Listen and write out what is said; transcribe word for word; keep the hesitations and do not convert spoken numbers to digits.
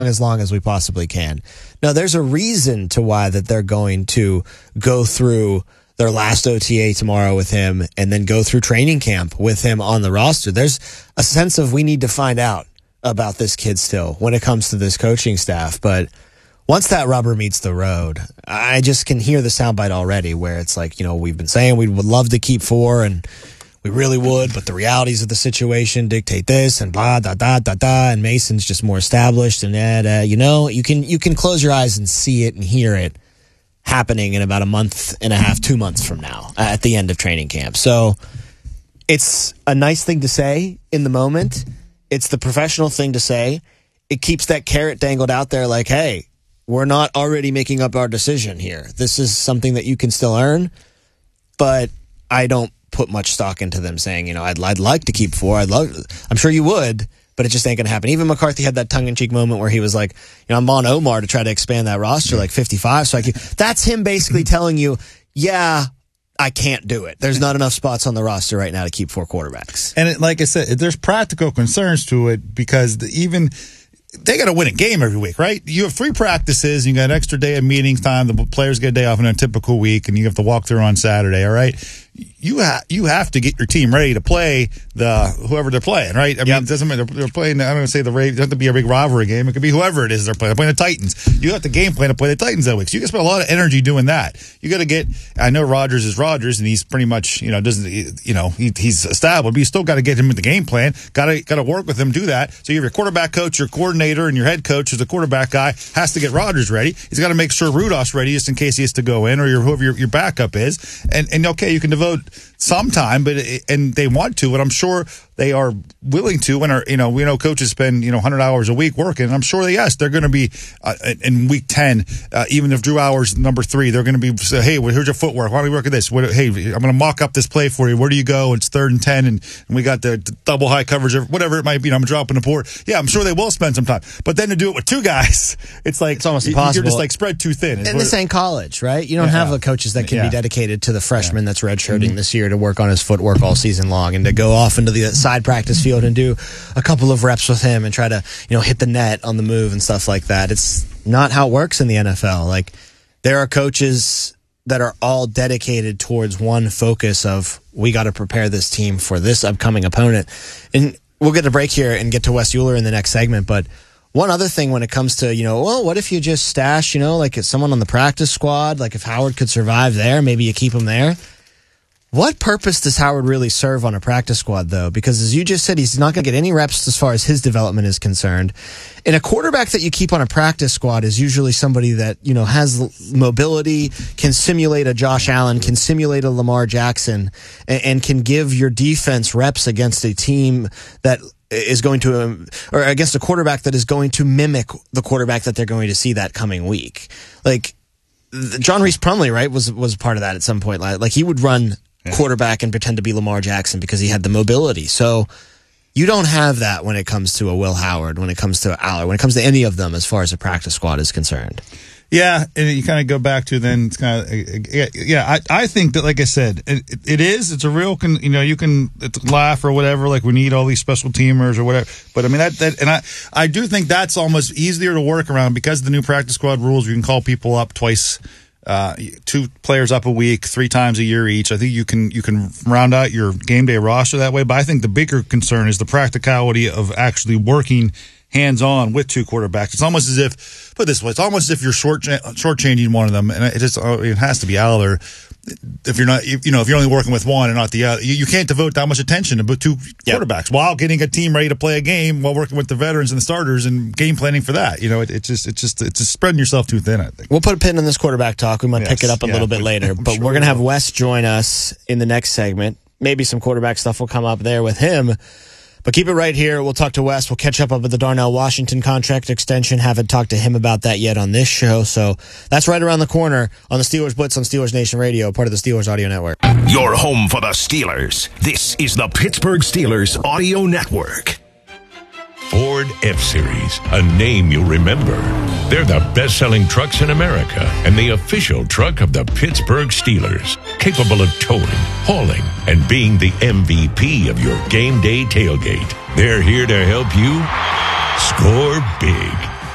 as long as we possibly can. Now, there's a reason to why that they're going to go through their last O T A tomorrow with him and then go through training camp with him on the roster. There's a sense of we need to find out about this kid still when it comes to this coaching staff. But once that rubber meets the road, I just can hear the soundbite already where it's like, you know, we've been saying we would love to keep four and we really would, but the realities of the situation dictate this and blah, da, da, da, da, and Mason's just more established and that, uh, you know, you can, you can close your eyes and see it and hear it happening in about a month and a half, two months from now at the end of training camp. So it's a nice thing to say in the moment. It's the professional thing to say. It keeps that carrot dangled out there like, hey, we're not already making up our decision here. This is something that you can still earn, but I don't put much stock into them saying, you know, I'd, I'd like to keep four. I'd love, I'm sure you would, but it just ain't going to happen. Even McCarthy had that tongue-in-cheek moment where he was like, you know, I'm on Omar to try to expand that roster like fifty-five. So I can, that's him basically telling you, yeah, I can't do it. There's not enough spots on the roster right now to keep four quarterbacks. And it, like I said, there's practical concerns to it because the, even they got to win a game every week, right? You have three practices. You got an extra day of meetings time. The players get a day off in a typical week, and you have to walk through on Saturday, all right? You, ha- you have to get your team ready to play the whoever they're playing, right? I mean, yep. It doesn't matter. They're playing, I'm going to say the Ravens. It doesn't have to be a big rivalry game. It could be whoever it is they're playing. They're playing the Titans. You have to game plan to play the Titans that week. So you can spend a lot of energy doing that. You got to get, I know Rodgers is Rodgers, and he's pretty much, you know, doesn't, you know, he, he's established, but you still got to get him in the game plan. Got to got to work with him, do that. So you have your quarterback coach, your coordinator, and your head coach, who's the quarterback guy, has to get Rodgers ready. He's got to make sure Rudolph's ready just in case he has to go in, or your, whoever your, your backup is. And, and okay, you can devote some time, but it, and they want to, and I'm sure they are willing to. And are, you know, we know coaches spend, you know, one hundred hours a week working. And I'm sure they, yes, they're going to be uh, in week ten, uh, even if Drew Hours number three, they're going to be say, hey, well, here's your footwork. Why don't we work at this? What, hey, I'm going to mock up this play for you. Where do you go? It's third and ten, and, and we got the, the double high coverage, or whatever it might be. And I'm dropping the port. Yeah, I'm sure they will spend some time. But then to do it with two guys, it's like it's almost impossible. You're just like spread too thin. And this ain't college, right? You don't yeah. have the coaches that can yeah. be dedicated to the freshman yeah. that's redshirting mm-hmm. this year to work on his footwork all season long and to go off into the side practice field and do a couple of reps with him and try to, you know, hit the net on the move and stuff like that. It's not how it works in the N F L. Like, there are coaches that are all dedicated towards one focus of, we got to prepare this team for this upcoming opponent. And we'll get a break here and get to Wes Euler in the next segment. But one other thing when it comes to, you know, well, what if you just stash, you know, like someone on the practice squad, like if Howard could survive there, maybe you keep him there. What purpose does Howard really serve on a practice squad, though? Because as you just said, he's not going to get any reps as far as his development is concerned. And a quarterback that you keep on a practice squad is usually somebody that, you know, has mobility, can simulate a Josh Allen, can simulate a Lamar Jackson, and, and can give your defense reps against a team that is going to, um, or against a quarterback that is going to mimic the quarterback that they're going to see that coming week. Like, John Reese Plumlee, right, was was part of that at some point. Like, he would run quarterback and pretend to be Lamar Jackson because he had the mobility. So you don't have that when it comes to a Will Howard, when it comes to Aller, when it comes to any of them as far as a practice squad is concerned. Yeah, and you kind of go back to then it's kind of yeah. yeah I I think that, like I said, it, it is. It's a real, con, you know, you can laugh or whatever. Like, we need all these special teamers or whatever. But I mean that that and I I do think that's almost easier to work around because of the new practice squad rules. You can call people up twice. Uh, two players up a week, three times a year each. I think you can you can round out your game day roster that way. But I think the bigger concern is the practicality of actually working hands-on with two quarterbacks. It's almost as if, put it this way, it's almost as if you're short shortchanging one of them, and it just it has to be Aller. If you're not, you know, if you're only working with one and not the other, you, you can't devote that much attention to two yep. quarterbacks while getting a team ready to play a game while working with the veterans and the starters and game planning for that. You know, it, it just, it's just, it's just spreading yourself too thin, I think. We'll put a pin in this quarterback talk. We might yes, pick it up a yeah, little bit later, but sure we're going to have Wes join us in the next segment. Maybe some quarterback stuff will come up there with him. But keep it right here. We'll talk to Wes. We'll catch up with the Darnell Washington contract extension. Haven't talked to him about that yet on this show. So that's right around the corner on the Steelers Blitz on Steelers Nation Radio, part of the Steelers Audio Network. Your home for the Steelers. This is the Pittsburgh Steelers Audio Network. Ford F-Series, a name you'll remember. They're the best-selling trucks in America and the official truck of the Pittsburgh Steelers, capable of towing, hauling, and being the M V P of your game day tailgate. They're here to help you score big.